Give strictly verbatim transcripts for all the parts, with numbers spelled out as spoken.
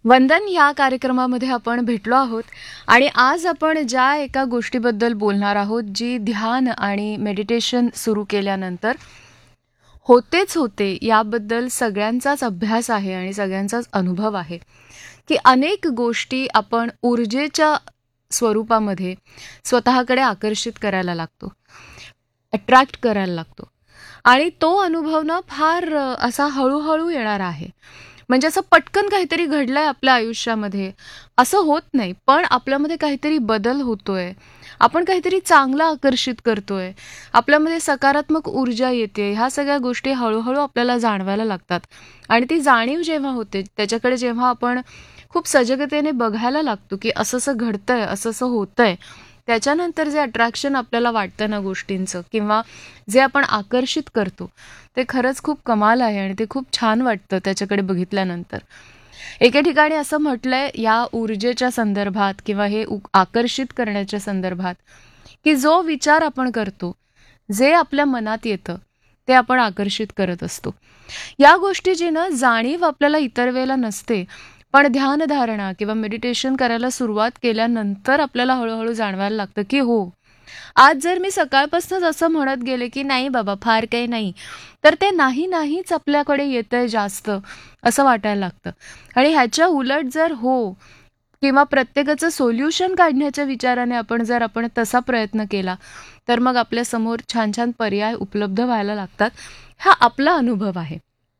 वंदन या कार्यक्रमामध्ये आपण भेटलो आहोत आणि आज आपण ज्या एका गोष्टीबद्दल बोलणार आहोत, जी ध्यान आणि मेडिटेशन सुरू केल्यानंतर होतेच होते, याबद्दल सगळ्यांचाच अभ्यास आहे आणि सगळ्यांचाच अनुभव आहे की अनेक गोष्टी आपण ऊर्जेच्या स्वरूपामध्ये स्वतःकडे आकर्षित करायला लागतो, अट्रॅक्ट करायला लागतो आणि तो अनुभव ना फार अ, असा हळूहळू येणारा आहे. म्हणजे असं पटकन काहीतरी घडलंय आपल्या आयुष्यामध्ये असं होत नाही, पण आपल्यामध्ये काहीतरी बदल होतोय, आपण काहीतरी चांगलं आकर्षित करतोय, आपल्यामध्ये सकारात्मक ऊर्जा येते, ह्या सगळ्या गोष्टी हळूहळू आपल्याला जाणवायला लागतात. आणि ती जाणीव जेव्हा होते, त्याच्याकडे जेव्हा आपण खूप सजगतेने बघायला लागतो की असं असं घडतंय, असं असं होतंय, त्याच्यानंतर जे अट्रॅक्शन आपल्याला वाटतं ना गोष्टींचं, किंवा जे आपण आकर्षित करतो, ते खरंच खूप कमाल आहे आणि ते खूप छान वाटतं त्याच्याकडे बघितल्यानंतर. एके ठिकाणी असं म्हटलंय या ऊर्जेच्या संदर्भात किंवा हे उ- आकर्षित करण्याच्या संदर्भात, की जो विचार आपण करतो, जे आपल्या मनात येतं, ते आपण आकर्षित करत असतो. या गोष्टीची ना जाणीव आपल्याला इतर वेळेला नसते, पण ध्यानधारणा किंवा मेडिटेशन करायला सुरुवात केल्यानंतर आपल्याला हळूहळू जाणवायला लागतं की हो, आज जर मी सकाळपासूनच असं म्हणत गेले की नाही बाबा फार काही नाही, तर ते नाही नाहीच आपल्याकडे येतंय जास्त असं वाटायला लागतं. आणि ह्याच्या उलट जर हो किंवा प्रत्येकाचं सोल्युशन काढण्याच्या विचाराने आपण जर आपण तसा प्रयत्न केला, तर मग आपल्या समोर छान छान पर्याय उपलब्ध व्हायला लागतात. हा आपला अनुभव आहे.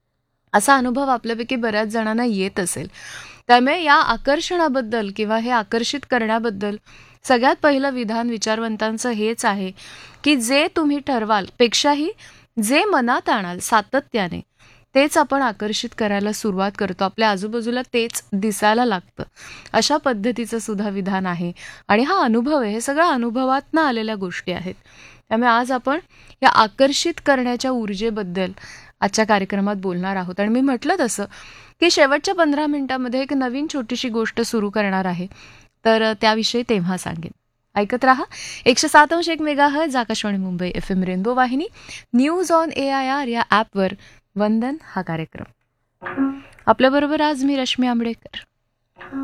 असा अनुभव आपल्यापैकी बऱ्याच जणांना येत असेल. त्यामुळे या आकर्षणाबद्दल किंवा हे आकर्षित करण्याबद्दल सगळ्यात पहिलं विधान विचारवंतांचं हेच आहे की जे तुम्ही ठरवाल पेक्षाही जे मनात आणाल सातत्याने, तेच आपण आकर्षित करायला सुरुवात करतो. आपल्या आजूबाजूला तेच दिसायला लागतं. अशा पद्धतीचं सुद्धा विधान आहे आणि हा अनुभव आहे, हे सगळं अनुभवातनं आलेल्या गोष्टी आहेत. त्यामुळे आज आपण या आकर्षित करण्याच्या ऊर्जेबद्दल आजच्या कार्यक्रमात बोलणार आहोत. आणि मी म्हटलं तसं की शेवटच्या पंधरा मिनिटामध्ये एक नवीन छोटीशी गोष्ट सुरू करणार आहे, तर अ, त्याविषयी तेव्हा सांगेन. ऐकत राहा एकशे सात अंश एक mega hertz Akashvani Mumbai F M rainbow वाहिनी, news on A I R या ॲपवर वंदन हा कार्यक्रम. आपल्याबरोबर आज मी रश्मी आंबडेकर.